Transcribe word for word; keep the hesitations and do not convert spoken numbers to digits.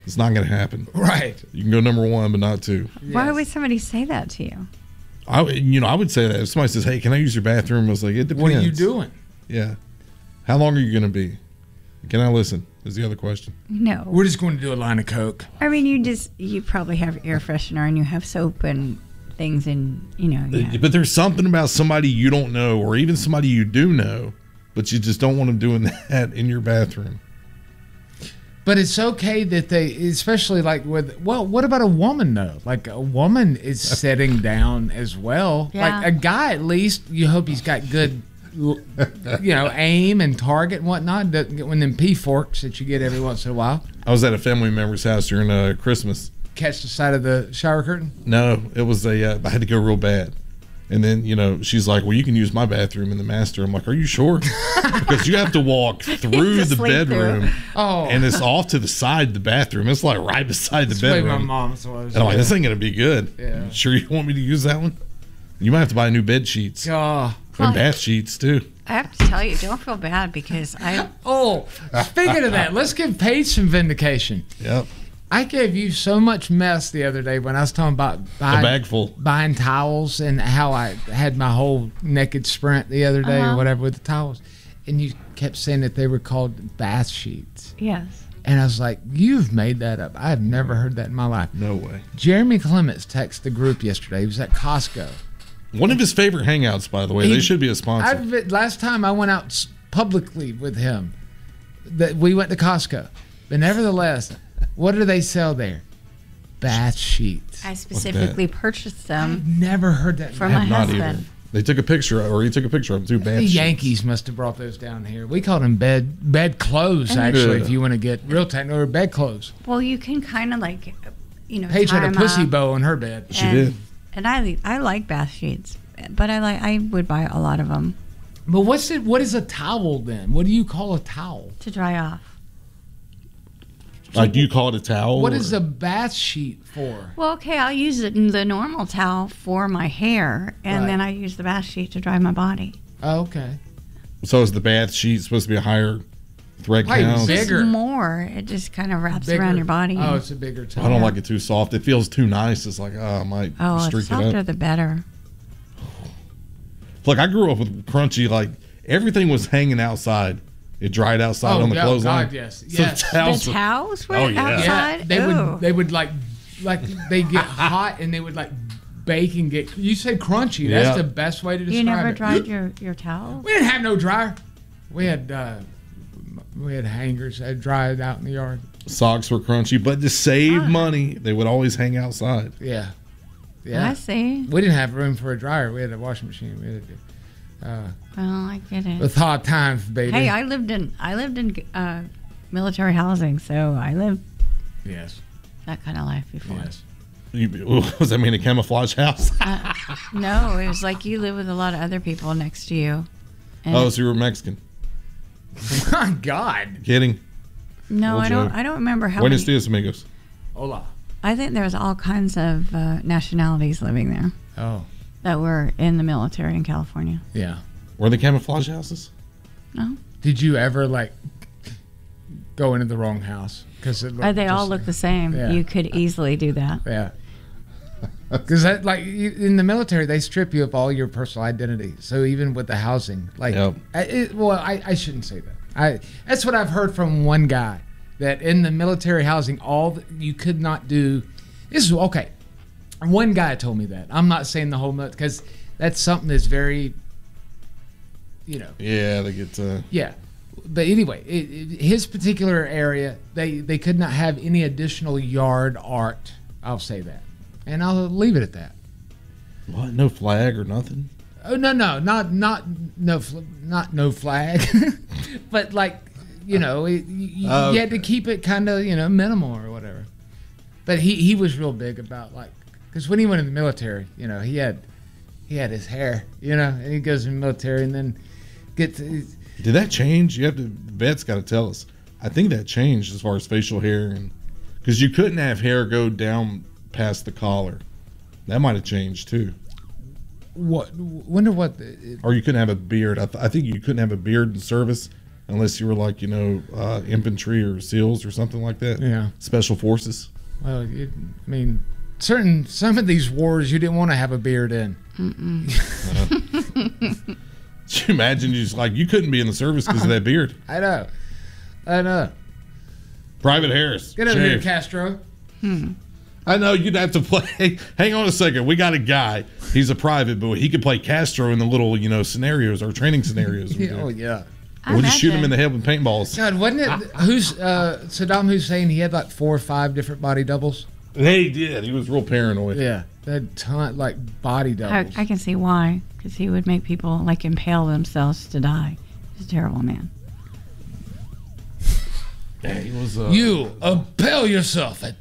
It's not going to happen. Right. You can go number one, but not two. Yes. Why would somebody say that to you? I, you know, I would say that if somebody says, "Hey, can I use your bathroom?" I was like, "It depends." What are you doing? Yeah. How long are you going to be? Can I listen? Is the other question. No. We're just going to do a line of Coke. I mean, you just you probably have air freshener and you have soap and things, and you know. Yeah. But there's something about somebody you don't know, or even somebody you do know, but you just don't want them doing that in your bathroom. But it's okay that they, especially like with, well, what about a woman though? Like a woman is sitting down as well. Yeah. Like a guy, at least you hope he's got good, you know, aim and target and whatnot. Doesn't get one of them pea forks that you get every once in a while. I was at a family member's house during uh, Christmas. Catch the side of the shower curtain? No, it was a. Uh, I had to go real bad. And then, you know, she's like, "Well, you can use my bathroom in the master." I'm like, "Are you sure?" Because you have to walk through the bedroom. Through. Oh. And it's off to the side of the bathroom. It's like right beside the That's the way bedroom. my mom's was. And I'm like, "This ain't going to be good." Yeah. Sure you want me to use that one? You might have to buy new bed sheets. Oh. And bath sheets, too. I have to tell you, don't feel bad because I. Oh, speaking of that, let's give Paige some vindication. Yep. I gave you so much mess the other day when I was talking about buying, A bag full. buying towels and how I had my whole naked sprint the other day Uh-huh. or whatever with the towels. And you kept saying that they were called bath sheets. Yes. And I was like, you've made that up. I have never heard that in my life. No way. Jeremy Clements texted the group yesterday. He was at Costco. One of his favorite hangouts, by the way. He- They should be a sponsor. I've, last time I went out s- publicly with him, that we went to Costco. But nevertheless, what do they sell there? Bath sheets. I specifically purchased them I've never heard that. for I my have not husband. either. They took a picture, or he took a picture of two The bath sheets. Yankees must have brought those down here. We called them bed bed clothes, actually, Yeah. if you want to get real technical, or bed clothes. Well, you can kind of like, you know, Paige tie had a 'em pussy up. bow on her bed. She and, did. And I I like bath sheets, but I like I would buy a lot of them But what's it? What is a towel then? What do you call a towel? to dry off. Like, do you call it a towel? What or- is a bath sheet for? Well, okay, I'll use it in the normal towel for my hair, and Right. then I use the bath sheet to dry my body. Oh, okay. So is the bath sheet supposed to be a higher thread Probably count? big- Just Bigger. more. It just kind of wraps Bigger. around your body. Oh, it's a bigger towel. I don't like it too soft. It feels too nice. It's like, oh, I might oh, the streak it softer up. the better. Like, I grew up with crunchy. Like, everything was hanging outside. It dried outside Oh, on the yeah, clothesline. God, yes. So Yes. the towels, The towels were Oh, yeah. Yeah, outside. they Ooh. would. They would like, like they get hot and they would like bake and get. You said crunchy. That's Yeah. the best way to describe You never it. dried your your towels? We didn't have no dryer. We had uh, we had hangers that dried out in the yard. socks were crunchy, but to save Ah. money, they would always hang outside. Yeah, yeah. I see. We didn't have room for a dryer. We had a washing machine. We had to, uh, Well, I get it. with hard times, baby. Hey, I lived in I lived in uh, military housing, so I lived yes, that kind of life before. yes. You, was that mean a camouflage house? Uh, no, it was like you live with a lot of other people next to you. And Oh, so you were Mexican? My God. Kidding. no, Little I don't. joke. I don't remember how Buenos many. dias, amigos. Hola. I think there was all kinds of uh, nationalities living there Oh, that were in the military in California. yeah. Were they camouflage houses? No, Did you ever like go into the wrong house? Because uh, they all look the same. Yeah. You could easily do that. Yeah. Because that, like, you, in the military, they strip you of all your personal identity. So even with the housing, like, Yep. I, it, well, I, I shouldn't say that. I that's what I've heard from one guy, that in the military housing, all the, you could not do. This is okay. One guy told me that. I'm not saying the whole military, because that's something that's very, you know, Yeah, they get. Uh, yeah. But anyway, it, it, his particular area, they, they could not have any additional yard art. I'll say that. And I'll leave it at that. what? No flag or nothing? Oh, no, no, not, not, no, fl- not no flag. But like, you know, it, you, Oh, you had to okay. keep it kind of, you know, minimal or whatever. But he, he was real big about like, because when he went in the military, you know, he had, he had his hair, you know, and he goes in the military and then gets, Did that change? You have to. The vet's got to tell us. I think that changed as far as facial hair, and because you couldn't have hair go down past the collar. That might have changed too. what, wonder what, the, Or you couldn't have a beard. I, th- I think you couldn't have a beard in service unless you were like, you know, uh, infantry or SEALs or something like that. Yeah. Special forces. Well, it, I mean, certain some of these wars you didn't want to have a beard in. Uh, Could you imagine you just like you couldn't be in the service because of that beard? I know. I know. Private Harris. Get over here, shave. Castro. Hmm. I know you'd have to play. Hang on a second. We got a guy. He's a private, but he could play Castro in the little, you know, scenarios or training scenarios. we Yeah, do. oh yeah. I We'll just shoot him in imagine. the head with paintballs. God, wasn't it? Who's uh, Saddam Hussein? He had like four or five different body doubles. He did. He was real paranoid. Yeah, that ton like body I, doubles. I can see why, because he would make people like impale themselves to die. He's a terrible man. Yeah, he was. Uh, you impale yourself at